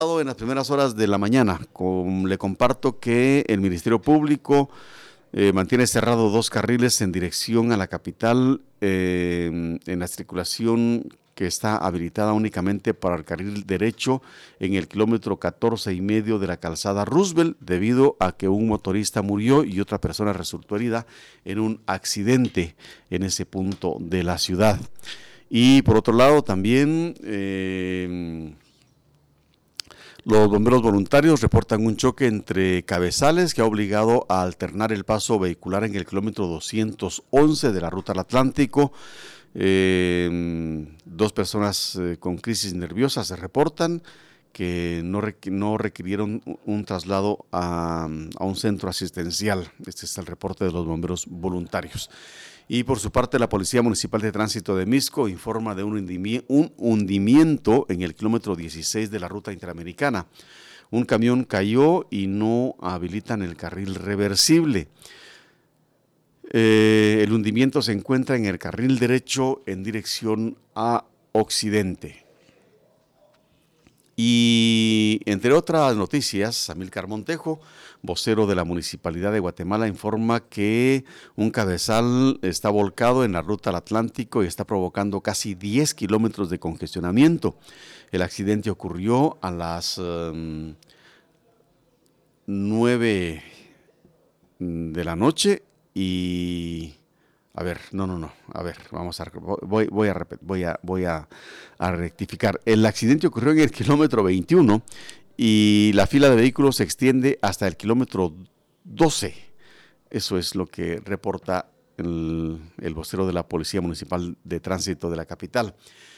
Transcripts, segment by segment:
En las primeras horas de la mañana, le comparto que el Ministerio Público mantiene cerrado 2 carriles en dirección a la capital en la circulación que está habilitada únicamente para el carril derecho en el kilómetro 14.5 de la calzada Roosevelt, debido a que un motorista murió y otra persona resultó herida en un accidente en ese punto de la ciudad. Y por otro lado también los bomberos voluntarios reportan un choque entre cabezales que ha obligado a alternar el paso vehicular en el kilómetro 211 de la ruta al Atlántico. 2 personas con crisis nerviosa se reportan que no requirieron un traslado a un centro asistencial. Este es el reporte de los bomberos voluntarios. Y por su parte, la Policía Municipal de Tránsito de Mixco informa de un hundimiento en el kilómetro 16 de la ruta interamericana. Un camión cayó y no habilitan el carril reversible. El hundimiento se encuentra en el carril derecho en dirección a occidente. Y entre otras noticias, Amílcar Montejo, vocero de la Municipalidad de Guatemala, informa que un cabezal está volcado en la ruta al Atlántico y está provocando casi 10 kilómetros de congestionamiento. El accidente ocurrió a las 9 de la noche y... voy a rectificar. El accidente ocurrió en el kilómetro 21 y la fila de vehículos se extiende hasta el kilómetro 12. Eso es lo que reporta el vocero de la Policía Municipal de Tránsito de la capital.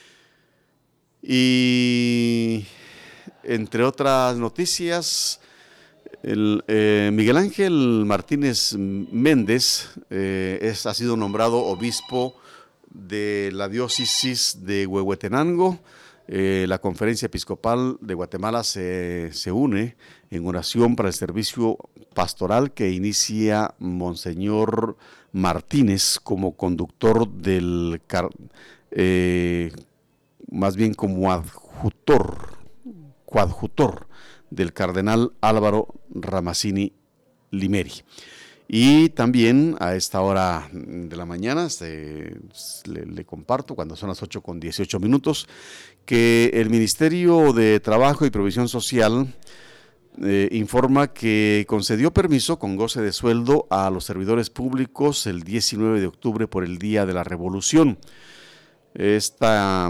Y entre otras noticias, Miguel Ángel Martínez Méndez ha sido nombrado obispo de la diócesis de Huehuetenango. La Conferencia Episcopal de Guatemala se une en oración para el servicio pastoral que inicia Monseñor Martínez como conductor más bien como coadjutor del cardenal Álvaro Ramazzini Limeri. Y también a esta hora de la mañana le comparto, cuando son las 8:18, que el Ministerio de Trabajo y Provisión Social informa que concedió permiso con goce de sueldo a los servidores públicos el 19 de octubre por el Día de la Revolución. Este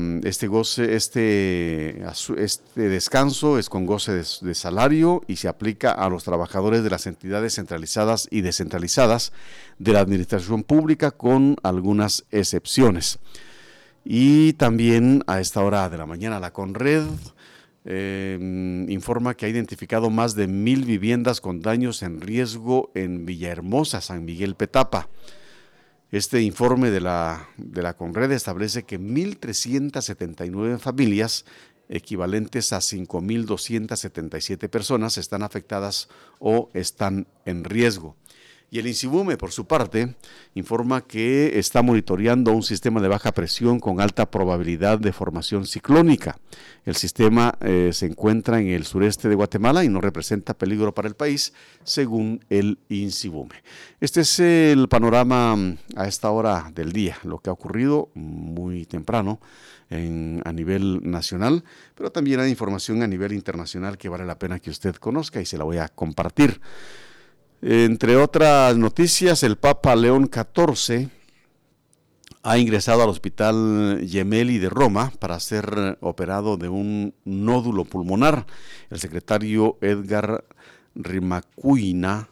descanso es con goce de salario y se aplica a los trabajadores de las entidades centralizadas y descentralizadas de la administración pública, con algunas excepciones. Y también a esta hora de la mañana la Conred informa que ha identificado más de 1,000 viviendas con daños en riesgo en Villahermosa, San Miguel Petapa. Este informe de la Conred establece que 1,379 familias, equivalentes a 5,277 personas, están afectadas o están en riesgo. Y el INSIBUME, por su parte, informa que está monitoreando un sistema de baja presión con alta probabilidad de formación ciclónica. El sistema se encuentra en el sureste de Guatemala y no representa peligro para el país, según el INSIBUME. Este es el panorama a esta hora del día, lo que ha ocurrido muy temprano a nivel nacional, pero también hay información a nivel internacional que vale la pena que usted conozca y se la voy a compartir. Entre otras noticias, el Papa León XIV ha ingresado al Hospital Gemelli de Roma para ser operado de un nódulo pulmonar. El secretario Edgar Rimaicuna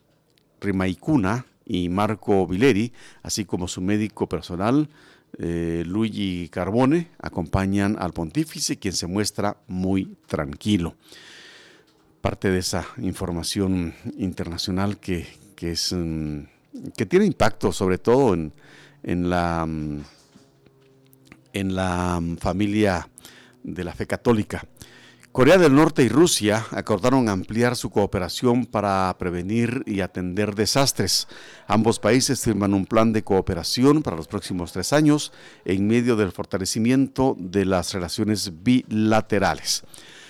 y Marco Vileri, así como su médico personal, Luigi Carbone, acompañan al pontífice, quien se muestra muy tranquilo. Parte de esa información internacional que tiene impacto sobre todo en la familia de la fe católica. Corea del Norte y Rusia acordaron ampliar su cooperación para prevenir y atender desastres. Ambos países firman un plan de cooperación para los próximos 3 años en medio del fortalecimiento de las relaciones bilaterales.